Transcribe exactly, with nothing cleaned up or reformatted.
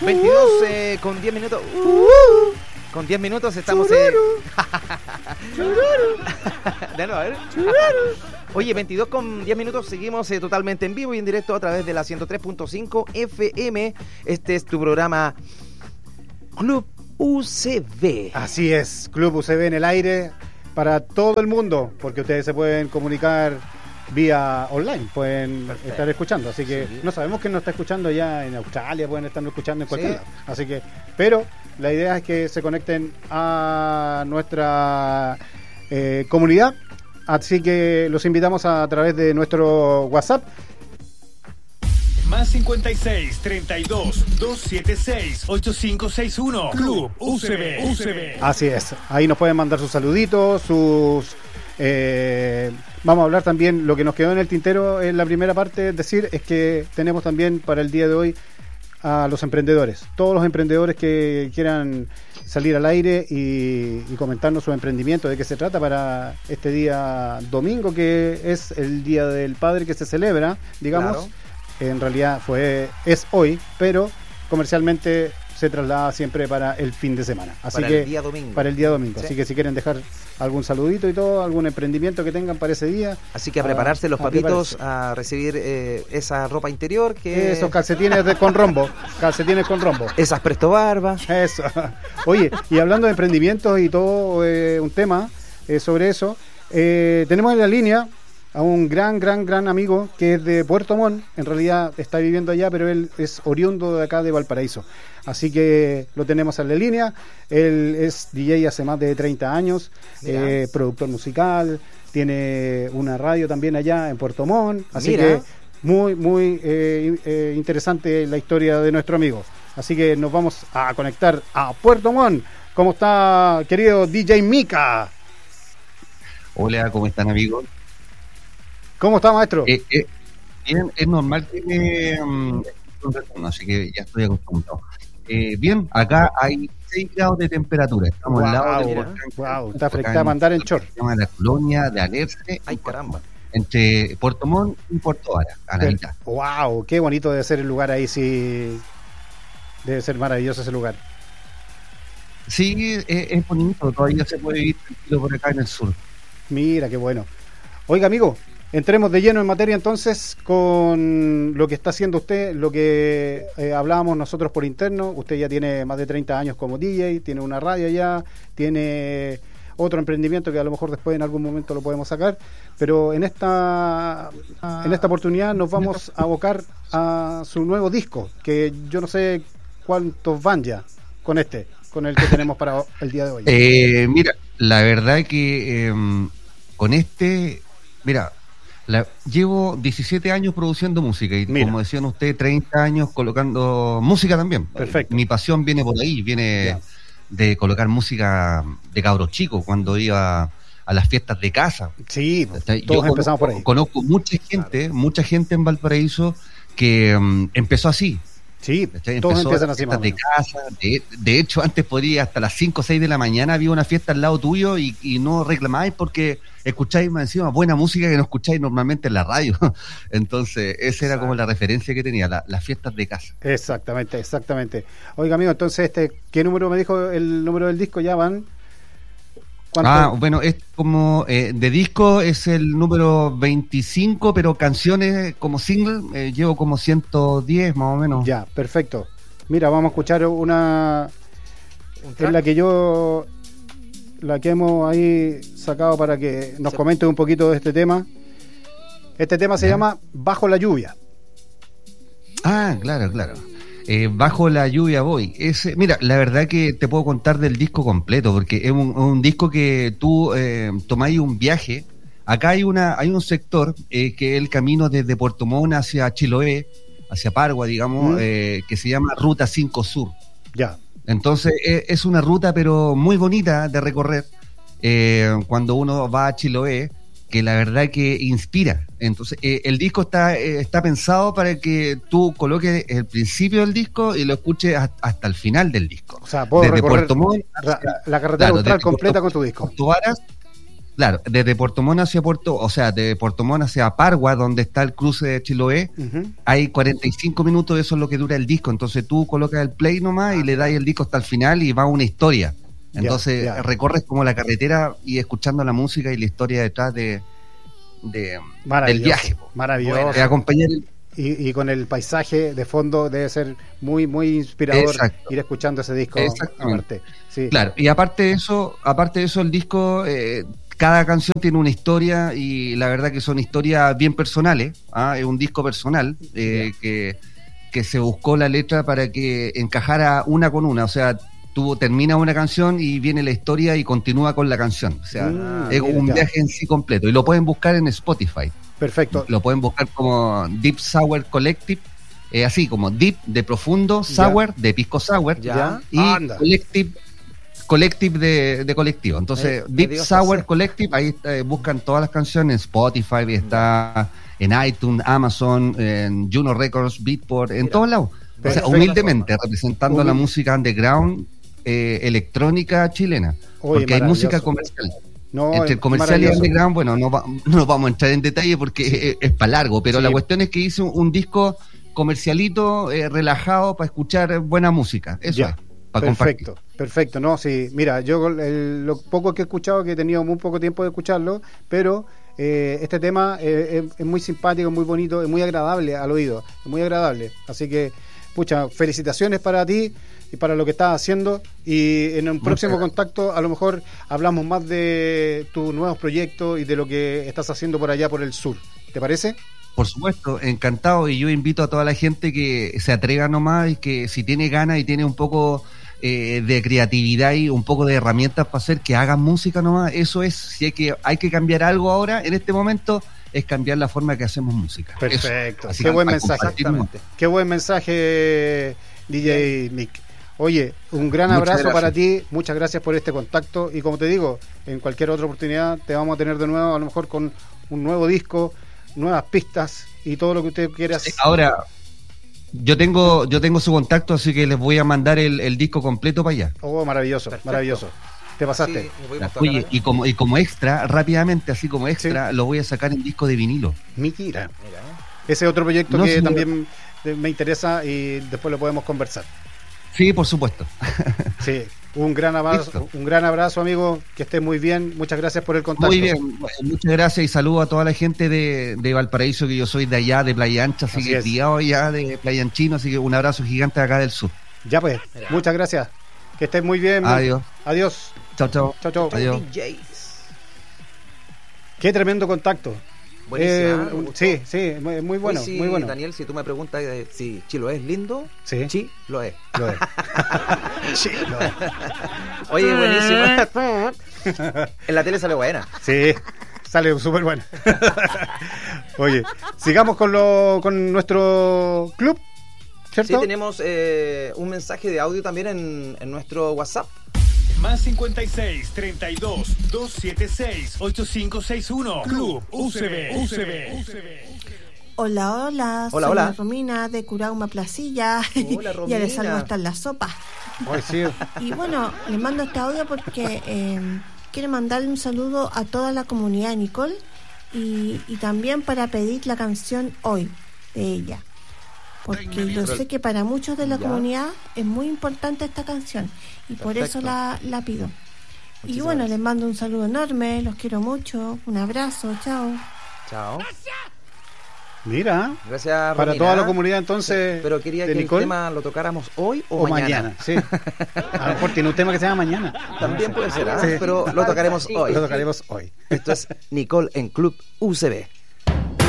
veintidós eh, con diez minutos. Uh, con diez minutos estamos en... De nuevo, a ver. Oye, veintidós con diez minutos, seguimos eh, totalmente en vivo y en directo a través de la ciento tres punto cinco F M. Este es tu programa Club U C B. Así es, Club U C B en el aire para todo el mundo, porque ustedes se pueden comunicar vía online, pueden Perfecto. estar escuchando, así que sí. No sabemos quién nos está escuchando ya en Australia, pueden estar escuchando en cualquier sí. lado, así que, pero la idea es que se conecten a nuestra eh, comunidad, así que los invitamos a, a través de nuestro WhatsApp. Más cincuenta y seis, treinta y dos, doscientos setenta y seis, ochenta y cinco sesenta y uno. Club U C B, U C B. Así es, ahí nos pueden mandar sus saluditos, sus... Eh, vamos a hablar también, lo que nos quedó en el tintero en la primera parte, es decir, es que tenemos también para el día de hoy a los emprendedores, todos los emprendedores que quieran salir al aire y, y comentarnos su emprendimiento, de qué se trata para este día domingo, que es el Día del Padre que se celebra, digamos. Claro. En realidad fue es hoy, pero comercialmente se traslada siempre para el fin de semana. Así para que el día domingo. Para el día domingo. Sí. Así que si quieren dejar algún saludito y todo, algún emprendimiento que tengan para ese día. Así que a prepararse a, los a papitos, prepararse. a recibir eh, esa ropa interior que... Esos calcetines de, con rombo. Calcetines con rombo. Esas presto barbas. Eso. Oye, y hablando de emprendimientos y todo, eh, un tema eh, sobre eso, eh, tenemos en la línea a un gran, gran, gran amigo que es de Puerto Montt. En realidad está viviendo allá, pero él es oriundo de acá de Valparaíso. Así que lo tenemos en la línea. Él es D J hace más de treinta años, eh, productor musical, tiene una radio también allá en Puerto Montt. Así Mira. que muy, muy eh, eh, interesante la historia de nuestro amigo. Así que nos vamos a conectar a Puerto Montt. ¿Cómo está, querido D J Mika? Hola, ¿cómo están, amigos? ¿Cómo está, maestro? Eh, eh, bien, es normal que me um, así que ya estoy acostumbrado. Eh, bien, acá hay seis grados de temperatura. Estamos wow, al lado del volcán. Wow, está fresca a mandar en short. Se llama la colonia de Alerce. Ay, caramba. Entre Puerto Montt y Puerto Vara, a la mitad. Wow, qué bonito debe ser el lugar ahí, sí. Debe ser maravilloso ese lugar. Sí, es, es bonito, todavía se puede vivir tranquilo por acá en el sur. Mira, qué bueno. Oiga, amigo, entremos de lleno en materia entonces con lo que está haciendo usted, lo que eh, hablábamos nosotros por interno. Usted ya tiene más de treinta años como D J, tiene una radio ya, tiene otro emprendimiento que a lo mejor después en algún momento lo podemos sacar, pero en esta en esta oportunidad nos vamos a abocar a su nuevo disco, que yo no sé cuántos van ya con este, con el que tenemos para el día de hoy. Eh, mira, la verdad que eh, con este, mira, La, llevo diecisiete años produciendo música y Mira. como decían ustedes, treinta años colocando música también. Perfecto. Mi pasión viene por ahí, viene yeah. de colocar música de cabros chicos cuando iba a las fiestas de casa. Sí, todos Yo empezamos conozco, por ahí. Conozco mucha gente, claro. mucha gente en Valparaíso que um, empezó así. Sí, empezó todos empiezan así. Fiestas de casa, de, de hecho antes podía hasta las cinco o seis de la mañana había una fiesta al lado tuyo y, y no reclamáis porque escucháis más encima buena música que no escucháis normalmente en la radio. Entonces esa era como la referencia que tenía, la, las fiestas de casa. Exactamente, exactamente. Oiga, amigo, entonces este, ¿qué número me dijo el número del disco? Ya van... ¿Cuánto? Ah, bueno, es como eh, de disco es el número veinticinco, pero canciones como single eh, llevo como ciento diez más o menos. Ya, perfecto. Mira, vamos a escuchar una en la que yo la que hemos ahí sacado para que nos comente un poquito de este tema. Este tema se ¿Ya? llama Bajo la lluvia. Ah, claro, claro. Eh, bajo la lluvia voy. Es, mira, la verdad que te puedo contar del disco completo, porque es un, un disco que tú eh, tomáis un viaje. Acá hay una hay un sector eh, que es el camino desde Puerto Montt hacia Chiloé, hacia Pargua, digamos, mm. eh, que se llama Ruta cinco Sur. Ya. Entonces eh, es una ruta pero muy bonita de recorrer eh, cuando uno va a Chiloé, que la verdad que inspira. Entonces eh, el disco está eh, está pensado para que tú coloques el principio del disco y lo escuches hasta, hasta el final del disco. O sea, puedo desde recorrer Puerto Montt hacia, la carretera claro, austral completa Puerto, con tu disco. Puerto Varas, Claro, desde Puerto Montt hacia Puerto, o sea, de Puerto Montt hacia Pargua, donde está el cruce de Chiloé, Ujú. hay cuarenta y cinco minutos, eso es lo que dura el disco. Entonces tú colocas el play nomás y le das el disco hasta el final y va una historia. Entonces Ya, ya. recorres como la carretera y escuchando la música y la historia detrás de, de del Maravilloso, viaje. maravilloso. Bueno, de acompañar el- Y, y con el paisaje de fondo debe ser muy muy inspirador Exacto. ir escuchando ese disco. Exactamente. aparte. Sí. Claro, y aparte de eso, aparte de eso el disco, eh, cada canción tiene una historia y la verdad que son historias bien personales, ¿ah? Es un disco personal eh, que, que se buscó la letra para que encajara una con una, o sea, tú terminas una canción y viene la historia y continúa con la canción, o sea, Mm, es mira, un ya. viaje en sí completo y lo pueden buscar en Spotify. Perfecto. Lo pueden buscar como Deep Sour Collective, eh, así como Deep de profundo, Sour de pisco sour Ya. y Anda. Collective Collective de, de colectivo. Entonces, Eh, me Deep dio Sour placer. Collective, ahí eh, buscan todas las canciones en Spotify, está en iTunes, Amazon, en Juno Records, Beatport, en Mira. todos lados. O sea, Perfecto. humildemente representando la Humilde. música underground eh, electrónica chilena. Oye, porque hay música maravilloso. comercial. No, Entre es el comercial y el maravilloso. underground, bueno, no, va- no vamos a entrar en detalle porque es, es para largo, pero Sí. la cuestión es que hice un, un disco comercialito, eh, relajado, para escuchar buena música. Eso Ya. es, para compartir. Perfecto, perfecto. No, sí, mira, yo el- lo poco que he escuchado, que he tenido muy poco tiempo de escucharlo, pero eh, este tema eh, es, es muy simpático, muy bonito, es muy agradable al oído, es muy agradable. Así que, pucha, felicitaciones para ti y para lo que estás haciendo. Y en un Muchas próximo gracias. contacto, a lo mejor hablamos más de tus nuevos proyectos y de lo que estás haciendo por allá, por el sur. ¿Te parece? Por supuesto, encantado, y yo invito a toda la gente que se atreva nomás y que si tiene ganas y tiene un poco eh, de creatividad y un poco de herramientas para hacer, que hagan música nomás. Eso es, si hay que, hay que cambiar algo ahora, en este momento, es cambiar la forma que hacemos música. Perfecto. Eso. Así Qué que buen para mensaje. compartir nomás. Qué buen mensaje, D J Nick. Oye, un gran Muchas abrazo gracias. para ti, muchas gracias por este contacto y como te digo, en cualquier otra oportunidad te vamos a tener de nuevo, a lo mejor con un nuevo disco, nuevas pistas y todo lo que usted quiera. Sí, ahora, yo tengo yo tengo su contacto, así que les voy a mandar el, el disco completo para allá. Oh, maravilloso, Perfecto. maravilloso. Te pasaste. Sí, me voy a mostrar Oye, acá. y como, y como extra, rápidamente, así como extra, lo voy a sacar en disco de vinilo. Mira, Mira, ¿eh? ese otro proyecto No, que sí, también eh, me interesa y después lo podemos conversar. Sí, por supuesto. Sí, un gran abrazo, Listo. un gran abrazo, amigo, que esté muy bien. Muchas gracias por el contacto. Muy bien, muchas gracias y saludo a toda la gente de, de Valparaíso, que yo soy de allá, de Playa Ancha, así, Así que es. criado allá de Playa Anchino, así que un abrazo gigante acá del sur. Ya pues, muchas gracias. Que estés muy bien. Adiós. Adiós. Chao, chao. Chao, chao. Adiós. D Js. Qué tremendo contacto. Buenísima, Eh, me gustó. sí, sí, muy muy bueno, Hoy sí, muy bueno. Daniel, si tú me preguntas eh, si Chilo es lindo, Sí. sí, lo es. Lo es. Sí, lo es. Oye, buenísimo. En la tele sale buena. Sí, sale súper bueno. Oye, sigamos con lo con nuestro club, ¿cierto? Sí, tenemos eh, un mensaje de audio también en, en nuestro WhatsApp. Más cincuenta y seis, treinta y dos, doscientos setenta y seis, ochenta y cinco sesenta y uno. Club U C B. U C B. Hola, hola, Hola, soy hola. la Romina de Curauma Placilla. Hola, Ya les Romina. salgo hasta en la sopa. Ay, sí. Y bueno, les mando este audio porque eh, quiero mandarle un saludo a toda la comunidad de Nicole y, y también para pedir la canción Hoy de ella. Porque yo sé que para muchos de la Ya. comunidad es muy importante esta canción y por Perfecto. eso la, la pido. Y Muchísimas bueno, gracias. les mando un saludo enorme, los quiero mucho, un abrazo, chao. Chao. Mira, Gracias, para Romina. toda la comunidad entonces. Sí, pero quería de que Nicole, el tema lo tocáramos hoy o, o mañana. sí. A lo mejor tiene un tema que se llama mañana. También puede ser, ¿ah? Sí. pero lo tocaremos hoy. Lo tocaremos hoy. Esto es Nicole en Club U C B.